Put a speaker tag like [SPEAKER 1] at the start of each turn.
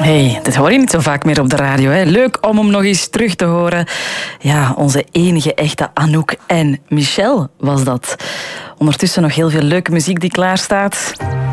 [SPEAKER 1] Hey, dit hoor je niet zo vaak meer op de radio. Hè? Leuk om hem nog eens terug te horen. Ja, onze enige echte Anouk en Michel was dat. Ondertussen nog heel veel leuke muziek die klaar staat.